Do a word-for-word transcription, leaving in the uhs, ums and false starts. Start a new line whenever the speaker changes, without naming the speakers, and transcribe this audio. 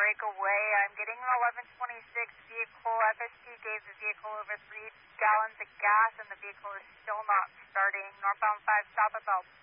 breakaway. I'm getting an eleven twenty-six vehicle. F S T gave the vehicle over three gallons of gas, and the vehicle is still not starting. Northbound five, stop at Bell.